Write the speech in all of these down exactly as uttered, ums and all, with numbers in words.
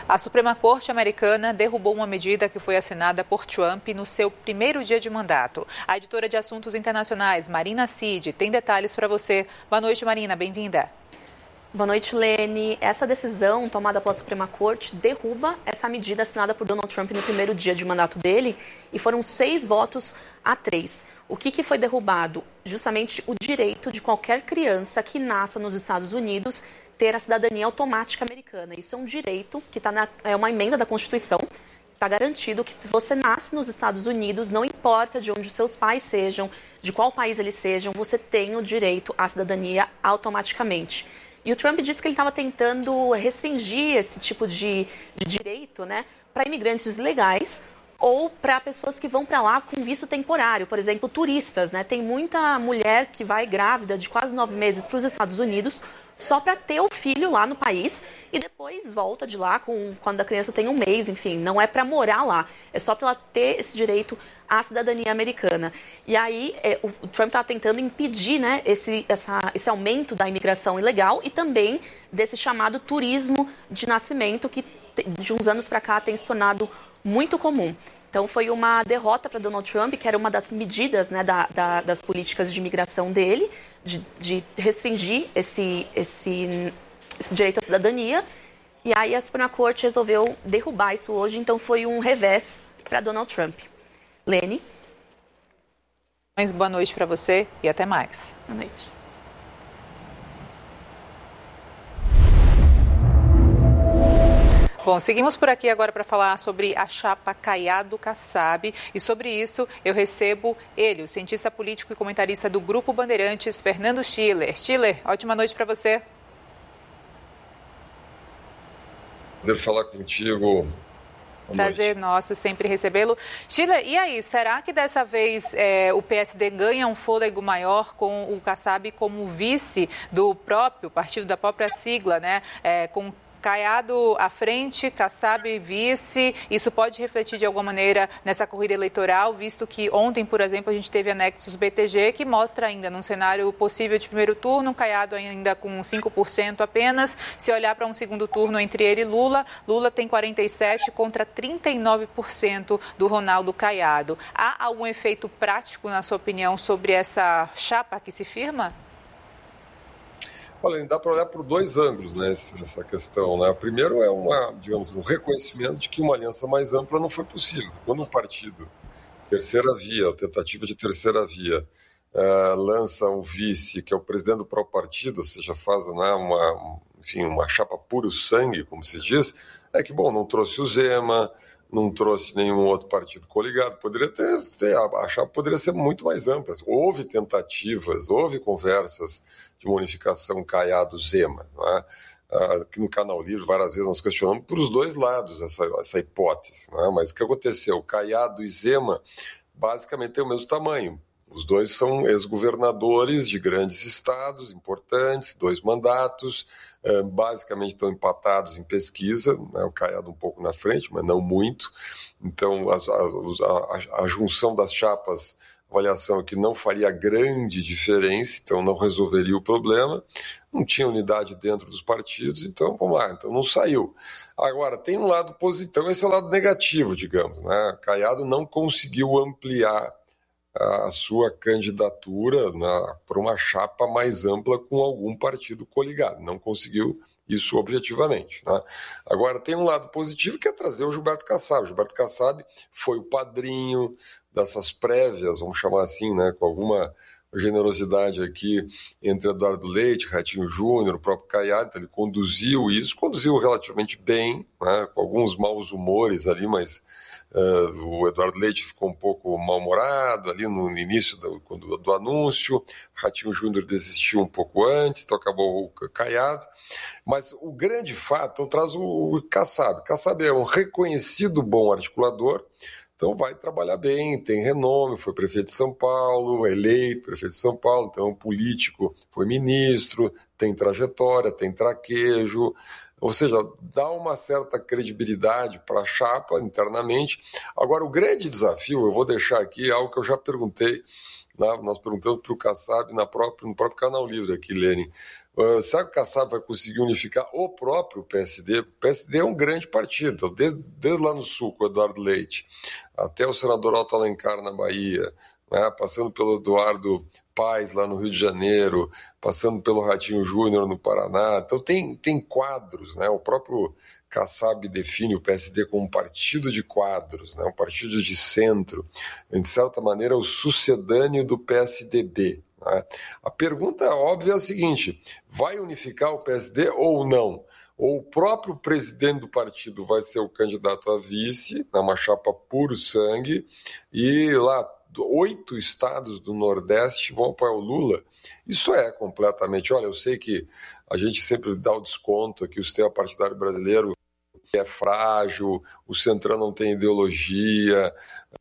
A Suprema Corte americana derrubou uma medida que foi assinada por Trump no seu primeiro dia de mandato. A editora de assuntos internacionais, Marina Cid, tem detalhes para você. Boa noite, Marina. Bem-vinda. Boa noite, Lene. Essa decisão tomada pela Suprema Corte derruba essa medida assinada por Donald Trump no primeiro dia de mandato dele e foram seis votos a três. O que, que foi derrubado? Justamente o direito de qualquer criança que nasça nos Estados Unidos ter a cidadania automática americana. Isso é um direito que tá na, é uma emenda da Constituição. Está garantido que se você nasce nos Estados Unidos, não importa de onde os seus pais sejam, de qual país eles sejam, você tem o direito à cidadania automaticamente. E o Trump disse que ele estava tentando restringir esse tipo de, de direito, né, para imigrantes legais ou para pessoas que vão para lá com visto temporário, por exemplo, turistas, né? Tem muita mulher que vai grávida de quase nove meses para os Estados Unidos só para ter o filho lá no país e depois volta de lá com, quando a criança tem um mês, enfim, não é para morar lá, é só para ela ter esse direito à cidadania americana. E aí é, o Trump está tentando impedir, né, esse, essa, esse aumento da imigração ilegal e também desse chamado turismo de nascimento que de uns anos para cá tem se tornado muito comum. Então foi uma derrota para Donald Trump, que era uma das medidas, né, da, da, das políticas de imigração dele, de, de restringir esse, esse, esse direito à cidadania. E aí a Suprema Corte resolveu derrubar isso hoje, então foi um revés para Donald Trump. Lene? Boa noite para você e até mais. Boa noite. Bom, seguimos por aqui agora para falar sobre a chapa Caiado-Kassab e sobre isso eu recebo ele, o cientista político e comentarista do Grupo Bandeirantes, Fernando Schiller. Schiller, ótima noite para você. Prazer falar contigo. Prazer nosso sempre recebê-lo. Schiller, e aí, será que dessa vez é, o P S D ganha um fôlego maior com o Kassab como vice do próprio partido, da própria sigla, né? É, com Caiado à frente, Kassab vice, isso pode refletir de alguma maneira nessa corrida eleitoral, visto que ontem, por exemplo, a gente teve anexos B T G que mostra ainda num cenário possível de primeiro turno, Caiado ainda com cinco por cento apenas. Se olhar para um segundo turno entre ele e Lula, Lula tem quarenta e sete por cento contra trinta e nove por cento do Ronaldo Caiado. Há algum efeito prático, na sua opinião, sobre essa chapa que se firma? Olha, dá para olhar por dois ângulos, né, essa questão, né? Primeiro é uma, digamos, um reconhecimento de que uma aliança mais ampla não foi possível. Quando um partido, terceira via, tentativa de terceira via, uh, lança um vice, que é o presidente do próprio partido, ou seja, faz, né, uma, enfim, uma chapa puro sangue, como se diz, é que, bom, não trouxe o Zema, não trouxe nenhum outro partido coligado, poderia ter, ter a chapa poderia ser muito mais ampla. Houve tentativas, houve conversas de uma unificação Caiado-Zema, não é? Aqui no Canal Livre, várias vezes nós questionamos por os dois lados essa, essa hipótese, não é? Mas o que aconteceu? Caiado e Zema basicamente têm o mesmo tamanho. Os dois são ex-governadores de grandes estados importantes, dois mandatos, basicamente estão empatados em pesquisa, né? O Caiado um pouco na frente, mas não muito. Então, a, a, a, a junção das chapas, a avaliação é que não faria grande diferença, então não resolveria o problema. Não tinha unidade dentro dos partidos, então vamos lá, então não saiu. Agora, tem um lado positivo, esse é o lado negativo, digamos, né? Caiado não conseguiu ampliar a sua candidatura para uma chapa mais ampla com algum partido coligado. Não conseguiu isso objetivamente, né? Agora, tem um lado positivo que é trazer o Gilberto Kassab. O Gilberto Kassab foi o padrinho dessas prévias, vamos chamar assim, né, com alguma generosidade aqui entre Eduardo Leite, Ratinho Júnior, o próprio Caiado. Então ele conduziu isso, conduziu relativamente bem, né, com alguns maus humores ali, mas Uh, o Eduardo Leite ficou um pouco mal-humorado ali no início do, do, do anúncio, Ratinho Júnior desistiu um pouco antes, então acabou o Caiado. Mas o grande fato, então, traz o, o Kassab. Kassab é um reconhecido bom articulador, então vai trabalhar bem, tem renome, foi prefeito de São Paulo, eleito prefeito de São Paulo, então é um político, foi ministro, tem trajetória, tem traquejo. Ou seja, dá uma certa credibilidade para a chapa internamente. Agora, o grande desafio, eu vou deixar aqui algo que eu já perguntei, né, nós perguntamos para o Kassab na própria, no próprio Canal Livre aqui, Lene. Uh, será que o Kassab vai conseguir unificar o próprio P S D? O P S D é um grande partido, então, desde, desde lá no Sul, com o Eduardo Leite, até o senador Otto Alencar na Bahia, né, passando pelo Eduardo Paes lá no Rio de Janeiro, passando pelo Ratinho Júnior no Paraná. Então tem, tem quadros, né? O próprio Kassab define o P S D como um partido de quadros, né? Um partido de centro, de certa maneira o sucedâneo do P S D B. Né? A pergunta óbvia é a seguinte: vai unificar o P S D ou não? Ou o próprio presidente do partido vai ser o candidato a vice, numa chapa puro sangue, e lá oito estados do Nordeste vão apoiar o Lula? Isso é completamente... Olha, eu sei que a gente sempre dá o desconto que o sistema partidário brasileiro é frágil, o Centrão não tem ideologia,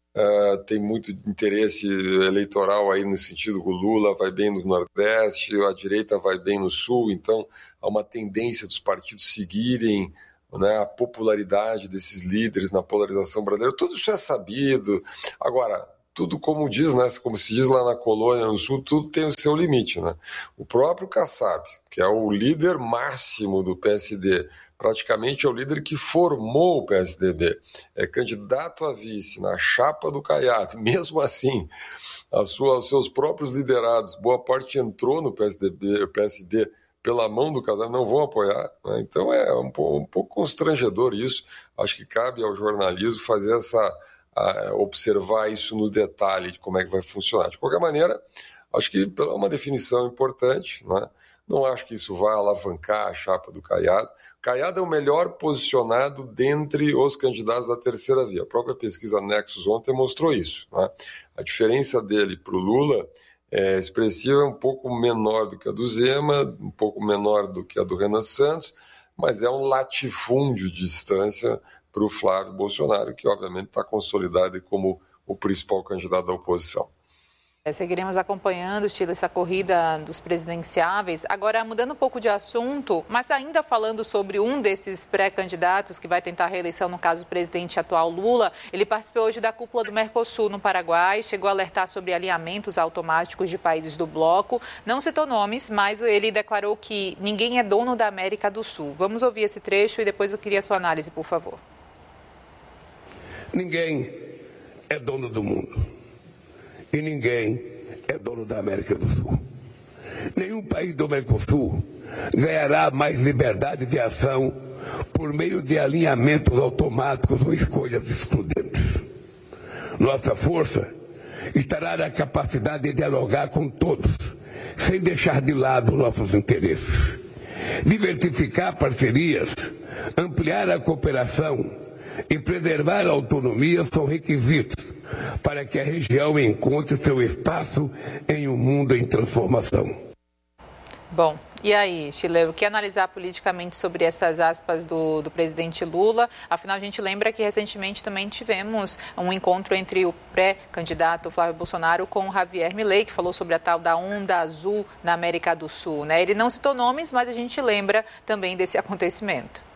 uh, tem muito interesse eleitoral aí no sentido que o Lula vai bem no Nordeste, a direita vai bem no Sul, então há uma tendência dos partidos seguirem, né, a popularidade desses líderes na polarização brasileira. Tudo isso é sabido. Agora, tudo como diz, né, como se diz lá na colônia no Sul, tudo tem o seu limite, né? O próprio Kassab, que é o líder máximo do P S D, praticamente é o líder que formou o P S D B, é candidato a vice na chapa do Caiado. Mesmo assim, a sua, os seus próprios liderados, boa parte entrou no P S D B, P S D pela mão do Kassab, não vão apoiar, né? Então é um, um pouco constrangedor isso. Acho que cabe ao jornalismo fazer essa... A observar isso no detalhe de como é que vai funcionar. De qualquer maneira, acho que é uma definição importante, né? Não acho que isso vai alavancar a chapa do Caiado. Caiado é o melhor posicionado dentre os candidatos da terceira via. A própria pesquisa Nexus ontem mostrou isso, né? A diferença dele para o Lula é expressiva, é um pouco menor do que a do Zema, um pouco menor do que a do Renan Santos, mas é um latifúndio de distância para o Flávio Bolsonaro, que obviamente está consolidado como o principal candidato da oposição. É, seguiremos acompanhando, Sheila, essa corrida dos presidenciáveis. Agora, mudando um pouco de assunto, mas ainda falando sobre um desses pré-candidatos que vai tentar a reeleição, no caso do presidente atual Lula, ele participou hoje da cúpula do Mercosul no Paraguai, chegou a alertar sobre alinhamentos automáticos de países do bloco, não citou nomes, mas ele declarou que ninguém é dono da América do Sul. Vamos ouvir esse trecho e depois eu queria a sua análise, por favor. Ninguém é dono do mundo e ninguém é dono da América do Sul. Nenhum país do Mercosul ganhará mais liberdade de ação por meio de alinhamentos automáticos ou escolhas excludentes. Nossa força estará na capacidade de dialogar com todos, sem deixar de lado nossos interesses. Diversificar parcerias, ampliar a cooperação e preservar a autonomia são requisitos para que a região encontre seu espaço em um mundo em transformação. Bom, e aí, Sheila, o que analisar politicamente sobre essas aspas do, do presidente Lula? Afinal, a gente lembra que recentemente também tivemos um encontro entre o pré-candidato Flávio Bolsonaro com o Javier Milei, que falou sobre a tal da onda azul na América do Sul, né? Ele não citou nomes, mas a gente lembra também desse acontecimento.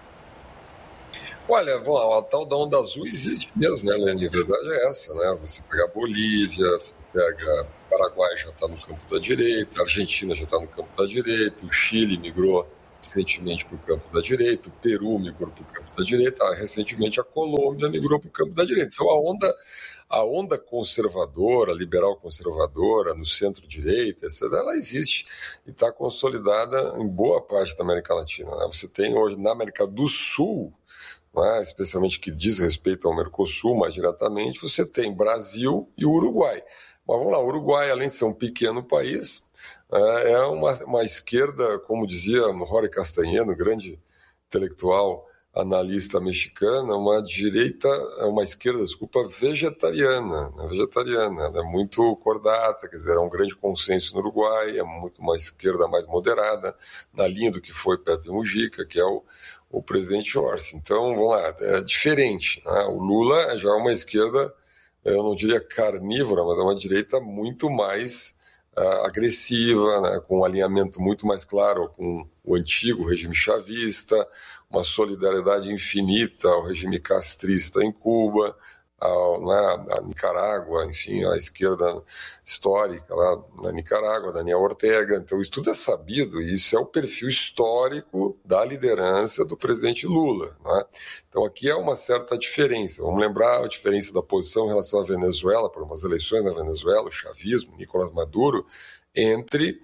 Olha, a tal da onda azul existe mesmo, né, Lene? A verdade é essa, né? Você pega a Bolívia, você pega Paraguai, já está no campo da direita, a Argentina já está no campo da direita, o Chile migrou recentemente para o campo da direita, o Peru migrou para o campo da direita, recentemente a Colômbia migrou para o campo da direita. Então a onda, a onda conservadora, liberal conservadora, no centro-direita, etcétera, ela existe e está consolidada em boa parte da América Latina, né? Você tem hoje na América do Sul, né, especialmente que diz respeito ao Mercosul mais diretamente, você tem Brasil e o Uruguai. Mas vamos lá, o Uruguai, além de ser um pequeno país, é uma, uma esquerda, como dizia Jorge Castañeda, grande intelectual, analista mexicana, uma direita, uma esquerda, desculpa, vegetariana, né, vegetariana, ela é muito cordata, quer dizer, é um grande consenso no Uruguai, é muito uma esquerda mais moderada, na linha do que foi Pepe Mujica, que é o o presidente Horthy. Então, vamos lá, é diferente, né? O Lula já é uma esquerda, eu não diria carnívora, mas é uma direita muito mais uh, agressiva, né? Com um alinhamento muito mais claro com o antigo regime chavista, uma solidariedade infinita ao regime castrista em Cuba, a, a, a Nicarágua, enfim, a esquerda histórica lá na Nicarágua, Daniel Ortega. Então, isso tudo é sabido e isso é o perfil histórico da liderança do presidente Lula, né? Então, aqui há uma certa diferença. Vamos lembrar a diferença da posição em relação à Venezuela, por umas eleições na Venezuela, o chavismo, Nicolás Maduro, entre,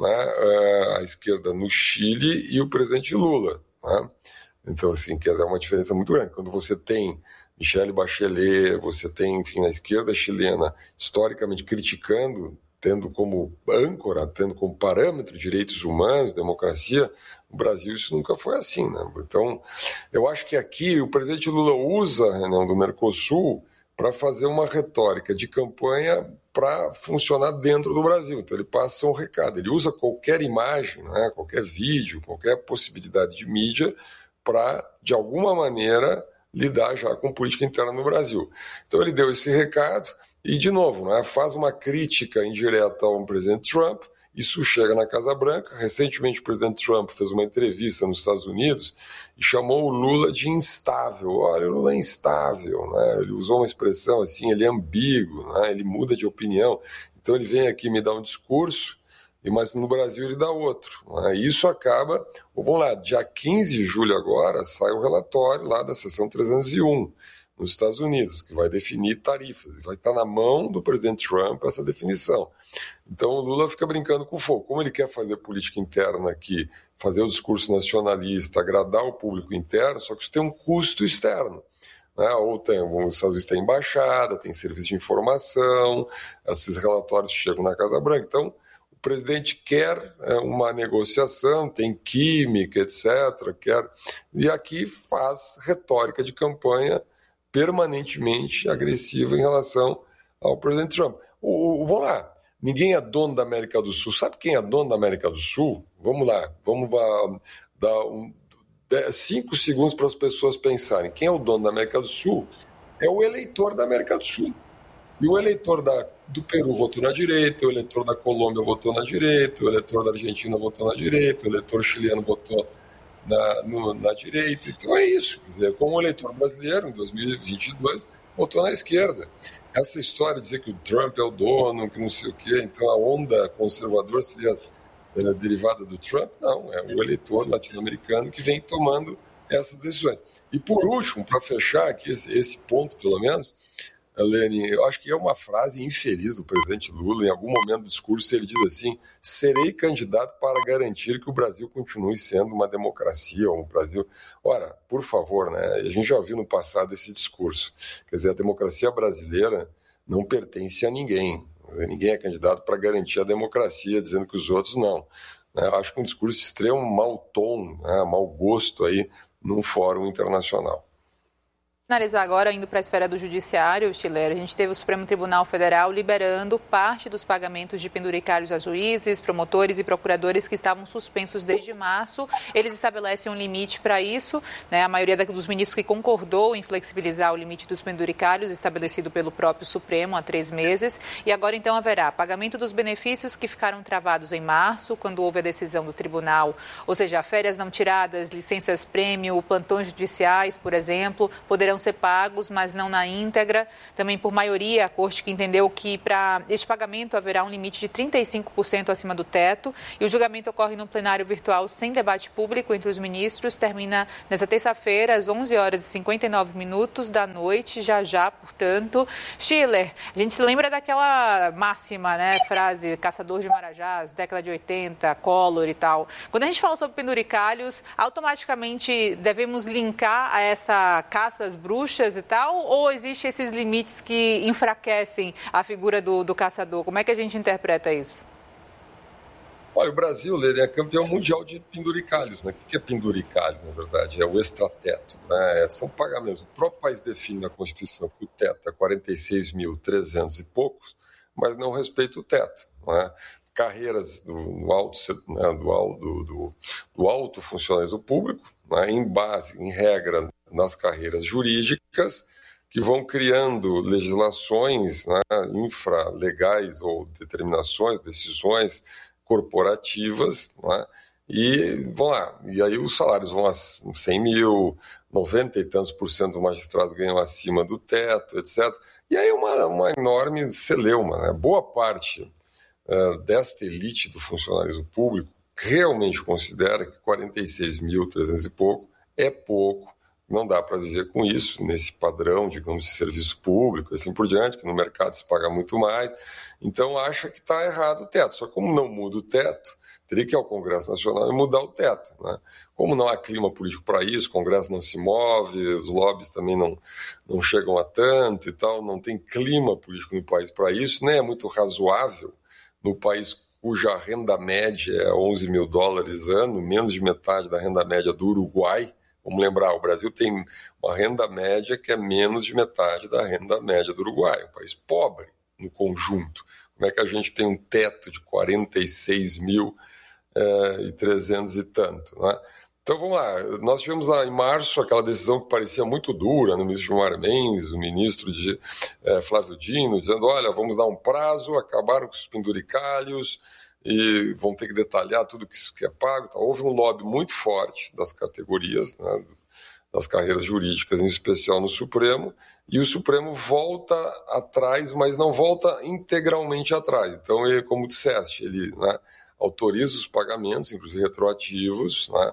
né, a esquerda no Chile e o presidente Lula, né? Então, assim, que é uma diferença muito grande. Quando você tem Michelle Bachelet, você tem, enfim, a esquerda chilena historicamente criticando, tendo como âncora, tendo como parâmetro direitos humanos, democracia, no Brasil isso nunca foi assim, né? Então, eu acho que aqui o presidente Lula usa a reunião do Mercosul para fazer uma retórica de campanha para funcionar dentro do Brasil. Então ele passa um recado, ele usa qualquer imagem, né, qualquer vídeo, qualquer possibilidade de mídia para, de alguma maneira, lidar já com política interna no Brasil. Então ele deu esse recado e, de novo, né, faz uma crítica indireta ao presidente Trump. Isso chega na Casa Branca. Recentemente o presidente Trump fez uma entrevista nos Estados Unidos e chamou o Lula de instável. Olha, o Lula é instável, né? Ele usou uma expressão assim, ele é ambíguo, né? Ele muda de opinião. Então ele vem aqui me dar um discurso, mas no Brasil ele dá outro, né? E isso acaba, vamos lá, dia quinze de julho agora sai o relatório lá da seção trezentos e um nos Estados Unidos, que vai definir tarifas, e vai estar na mão do presidente Trump essa definição. Então o Lula fica brincando com fogo. Como ele quer fazer política interna aqui, fazer o discurso nacionalista, agradar o público interno, só que isso tem um custo externo, né? Ou tem, os Estados Unidos tem embaixada, tem serviço de informação, esses relatórios chegam na Casa Branca. Então o presidente quer é, uma negociação, tem química, etcétera, quer, e aqui faz retórica de campanha permanentemente agressiva em relação ao presidente Trump. O, o, vamos lá, ninguém é dono da América do Sul. Sabe quem é dono da América do Sul? Vamos lá, vamos lá, dar um, dez, cinco segundos para as pessoas pensarem. Quem é o dono da América do Sul? É o eleitor da América do Sul. E o eleitor da, do Peru votou na direita, o eleitor da Colômbia votou na direita, o eleitor da Argentina votou na direita, o eleitor chileno votou Na, no, na direita. Então é isso. Quer dizer, como o eleitor brasileiro, em dois mil e vinte e dois, votou na esquerda. Essa história de dizer que o Trump é o dono, que não sei o quê, então a onda conservadora seria é, derivada do Trump, não. É o eleitor latino-americano que vem tomando essas decisões. E por último, para fechar aqui esse, esse ponto, pelo menos, Lene, eu acho que é uma frase infeliz do presidente Lula. Em algum momento do discurso ele diz assim: serei candidato para garantir que o Brasil continue sendo uma democracia, ou um Brasil... Ora, por favor, né? A gente já viu no passado esse discurso. Quer dizer, a democracia brasileira não pertence a ninguém. Ninguém é candidato para garantir a democracia, dizendo que os outros não. Eu acho que um discurso de extremo mau tom, né? Mau gosto aí num fórum internacional. Finalizar agora, indo para a esfera do judiciário, Stiller, a gente teve o Supremo Tribunal Federal liberando parte dos pagamentos de penduricários a juízes, promotores e procuradores que estavam suspensos desde março. Eles estabelecem um limite para isso, né? A maioria dos ministros que concordou em flexibilizar o limite dos penduricários estabelecido pelo próprio Supremo há três meses. E agora, então, haverá pagamento dos benefícios que ficaram travados em março, quando houve a decisão do tribunal, ou seja, férias não tiradas, licenças prêmio, plantões judiciais, por exemplo, poderão ser pagos, mas não na íntegra. Também por maioria, a Corte que entendeu que para este pagamento haverá um limite de trinta e cinco por cento acima do teto, e o julgamento ocorre no plenário virtual sem debate público entre os ministros, termina nesta terça-feira às onze horas e cinquenta e nove minutos da noite, já já, portanto. Stiller, a gente se lembra daquela máxima, né, frase, caçador de marajás, década de oitenta, Collor e tal. Quando a gente fala sobre penduricalhos, automaticamente devemos linkar a essa caça às bruxas e tal, ou existem esses limites que enfraquecem a figura do, do caçador? Como é que a gente interpreta isso? Olha, o Brasil, Lene, é campeão mundial de penduricalhos, né? O que é penduricalho, na verdade? É o extrateto, né? São pagamentos. O próprio país define na Constituição que o teto é quarenta e seis mil e trezentos e poucos, mas não respeita o teto, né? Carreiras do, do, alto, né? do, do, do, do alto funcionalismo público, né? Em base, em regra, nas carreiras jurídicas, que vão criando legislações, né, infralegais ou determinações, decisões corporativas, né, E vão lá, e aí os salários vão a cem mil, noventa e tantos por cento dos magistrados ganham acima do teto, etcétera. E aí uma, uma enorme celeuma, né? Boa parte uh, desta elite do funcionalismo público realmente considera que quarenta e seis mil e trezentos e pouco é pouco, não dá para viver com isso, nesse padrão, digamos, de serviço público, assim por diante, que no mercado se paga muito mais. Então acha que está errado o teto. Só que como não muda o teto, teria que ir ao Congresso Nacional e mudar o teto, né? Como não há clima político para isso, o Congresso não se move, os lobbies também não, não chegam a tanto e tal, não tem clima político no país para isso, nem é muito razoável no país cuja renda média é onze mil dólares ano, menos de metade da renda média do Uruguai. Vamos lembrar, o Brasil tem uma renda média que é menos de metade da renda média do Uruguai, um país pobre no conjunto. Como é que a gente tem um teto de quarenta e seis mil e trezentos e tanto, né? Então vamos lá, nós tivemos lá em março aquela decisão que parecia muito dura no ministro Gilmar Mendes, o ministro de, eh, Flávio Dino, dizendo, olha, vamos dar um prazo, acabaram com os penduricalhos e vão ter que detalhar tudo que é pago. Então, houve um lobby muito forte das categorias, né, das carreiras jurídicas, em especial no Supremo, e o Supremo volta atrás, mas não volta integralmente atrás. Então, ele, como disseste, ele, né, autoriza os pagamentos, inclusive retroativos, né,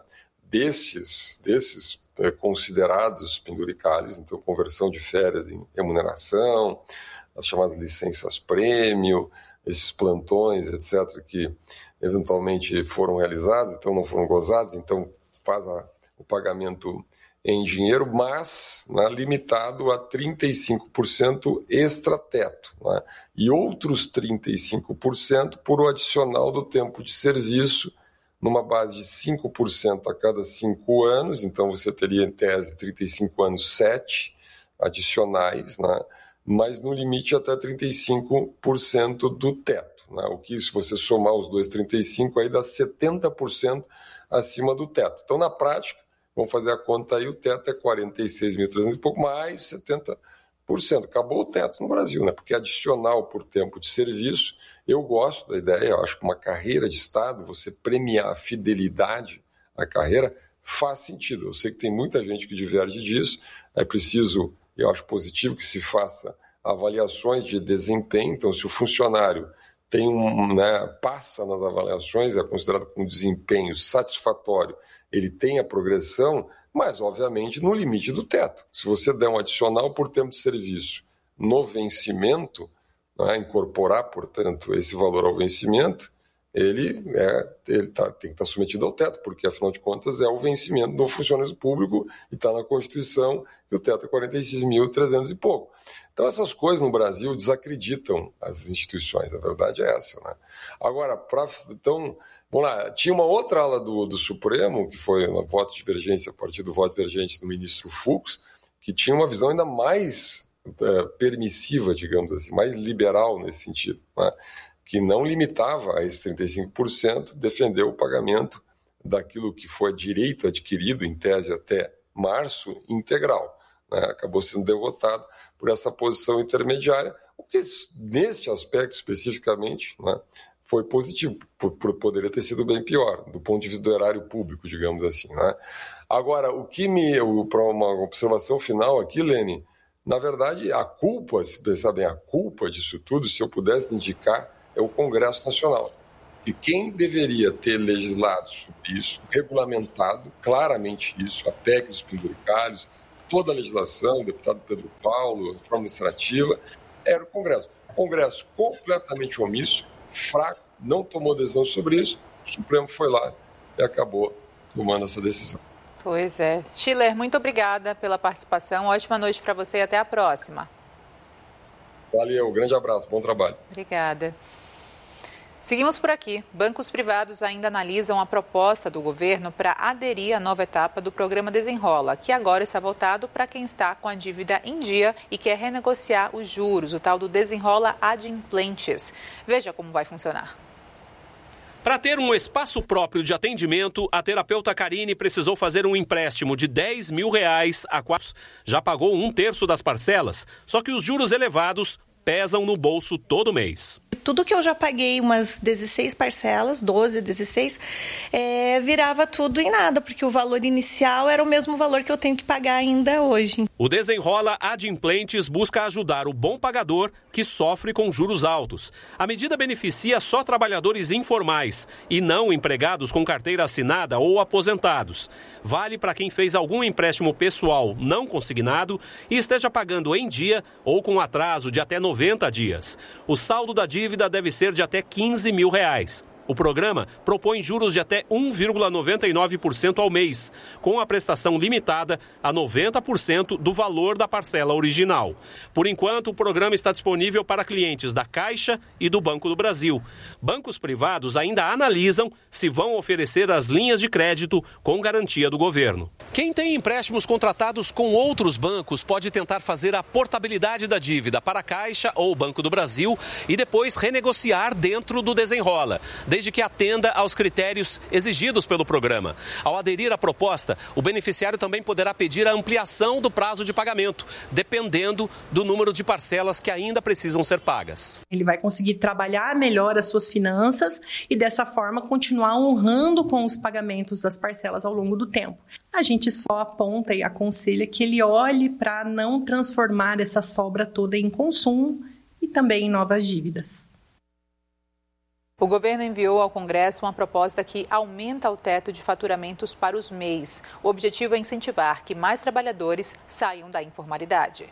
desses, desses é, considerados penduricalhos, então conversão de férias em remuneração, as chamadas licenças-prêmio, esses plantões, etcétera, que eventualmente foram realizados, então não foram gozados, então faz a, o pagamento em dinheiro, mas, né, limitado a trinta e cinco por cento extra-teto, né, e outros trinta e cinco por cento por o adicional do tempo de serviço, numa base de cinco por cento a cada cinco anos, então você teria, em tese, trinta e cinco anos, sete adicionais, né? Mas no limite até trinta e cinco por cento do teto, né? O que, se você somar os dois trinta e cinco, aí dá setenta por cento acima do teto. Então, na prática, vamos fazer a conta aí, o teto é quarenta e seis mil e trezentos e pouco, mais setenta por cento. Acabou o teto no Brasil, né? Porque adicional por tempo de serviço, eu gosto da ideia, eu acho que uma carreira de Estado, você premiar a fidelidade à carreira, faz sentido. Eu sei que tem muita gente que diverge disso, é preciso, eu acho positivo que se faça avaliações de desempenho, então se o funcionário tem um, né, passa nas avaliações, é considerado com desempenho satisfatório, ele tem a progressão, mas obviamente no limite do teto. Se você der um adicional por tempo de serviço no vencimento, né, incorporar, portanto, esse valor ao vencimento, ele, é, ele tá, tem que estar submetido ao teto, porque, afinal de contas, é o vencimento do funcionalismo público e está na Constituição que o teto é quarenta e seis mil e trezentos e pouco. Então, essas coisas no Brasil desacreditam as instituições, a verdade é essa, né? Agora, pra, então, vamos lá, tinha uma outra ala do, do Supremo, que foi uma voto de divergência, a partir do voto divergente do ministro Fux, que tinha uma visão ainda mais é, permissiva, digamos assim, mais liberal nesse sentido, né? Que não limitava a esses trinta e cinco por cento, defendeu o pagamento daquilo que foi direito adquirido, em tese até março, integral, né? Acabou sendo derrotado por essa posição intermediária, o que neste aspecto especificamente, né, foi positivo, por, por poderia ter sido bem pior, do ponto de vista do erário público, digamos assim, né? Agora, o que me, para uma observação final aqui, Lene, na verdade, a culpa, se pensar bem, a culpa disso tudo, se eu pudesse indicar, é o Congresso Nacional. E quem deveria ter legislado sobre isso, regulamentado claramente isso, a P E C dos penduricalhos, toda a legislação, o deputado Pedro Paulo, a reforma administrativa, era o Congresso. O Congresso completamente omisso, fraco, não tomou decisão sobre isso, o Supremo foi lá e acabou tomando essa decisão. Pois é. Schiller, muito obrigada pela participação, ótima noite para você e até a próxima. Valeu, grande abraço, bom trabalho. Obrigada. Seguimos por aqui. Bancos privados ainda analisam a proposta do governo para aderir à nova etapa do programa Desenrola, que agora está voltado para quem está com a dívida em dia e quer renegociar os juros, o tal do Desenrola Adimplentes. Veja como vai funcionar. Para ter um espaço próprio de atendimento, a terapeuta Karine precisou fazer um empréstimo de dez mil reais a quatro. Já pagou um terço das parcelas, só que os juros elevados pesam no bolso todo mês. Tudo que eu já paguei, umas dezesseis parcelas, doze, dezesseis, é, virava tudo em nada, porque o valor inicial era o mesmo valor que eu tenho que pagar ainda hoje. O Desenrola Adimplentes busca ajudar o bom pagador que sofre com juros altos. A medida beneficia só trabalhadores informais e não empregados com carteira assinada ou aposentados. Vale para quem fez algum empréstimo pessoal não consignado e esteja pagando em dia ou com atraso de até noventa dias. O saldo da dívida deve ser de até quinze mil reais. O programa propõe juros de até um vírgula noventa e nove por cento ao mês, com a prestação limitada a noventa por cento do valor da parcela original. Por enquanto, o programa está disponível para clientes da Caixa e do Banco do Brasil. Bancos privados ainda analisam se vão oferecer as linhas de crédito com garantia do governo. Quem tem empréstimos contratados com outros bancos pode tentar fazer a portabilidade da dívida para a Caixa ou o Banco do Brasil e depois renegociar dentro do Desenrola, desde que atenda aos critérios exigidos pelo programa. Ao aderir à proposta, o beneficiário também poderá pedir a ampliação do prazo de pagamento, dependendo do número de parcelas que ainda precisam ser pagas. Ele vai conseguir trabalhar melhor as suas finanças e, dessa forma, continuar honrando com os pagamentos das parcelas ao longo do tempo. A gente só aponta e aconselha que ele olhe para não transformar essa sobra toda em consumo e também em novas dívidas. O governo enviou ao Congresso uma proposta que aumenta o teto de faturamentos para os M E Is. O objetivo é incentivar que mais trabalhadores saiam da informalidade.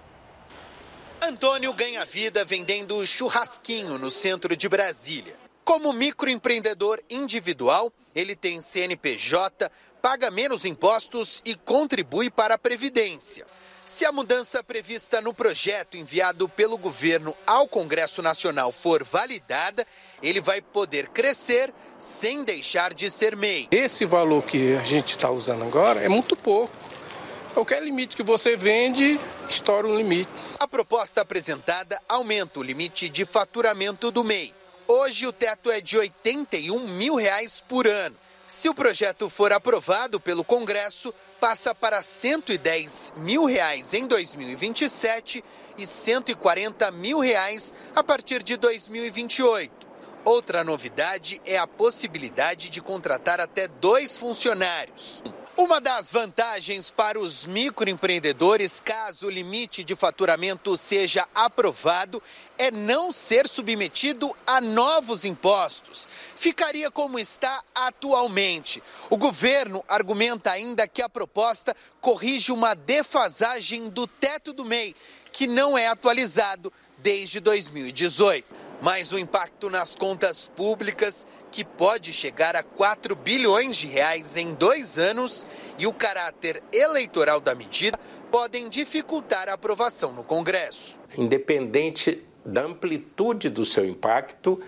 Antônio ganha vida vendendo churrasquinho no centro de Brasília. Como microempreendedor individual, ele tem C N P J, paga menos impostos e contribui para a Previdência. Se a mudança prevista no projeto enviado pelo governo ao Congresso Nacional for validada, ele vai poder crescer sem deixar de ser M E I. Esse valor que a gente está usando agora é muito pouco. Qualquer limite que você vende, estoura um limite. A proposta apresentada aumenta o limite de faturamento do M E I. Hoje o teto é de oitenta e um mil reais por ano. Se o projeto for aprovado pelo Congresso, passa para cento e dez mil reais em dois mil e vinte e sete e cento e quarenta mil reais a partir de dois mil e vinte e oito. Outra novidade é a possibilidade de contratar até dois funcionários. Uma das vantagens para os microempreendedores, caso o limite de faturamento seja aprovado, é não ser submetido a novos impostos. Ficaria como está atualmente. O governo argumenta ainda que a proposta corrige uma defasagem do teto do M E I, que não é atualizado desde dois mil e dezoito. Mas o impacto nas contas públicas, que pode chegar a quatro bilhões de reais em dois anos, e o caráter eleitoral da medida podem dificultar a aprovação no Congresso. Independente da amplitude do seu impacto,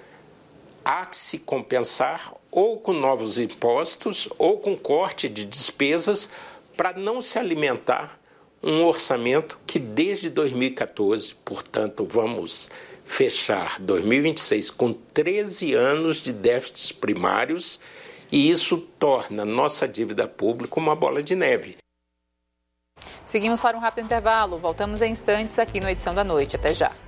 há que se compensar ou com novos impostos ou com corte de despesas para não se alimentar um orçamento que desde dois mil e quatorze, portanto, vamos fechar dois mil e vinte e seis com treze anos de déficits primários, e isso torna nossa dívida pública uma bola de neve. Seguimos para um rápido intervalo. Voltamos em instantes aqui no Edição da Noite. Até já.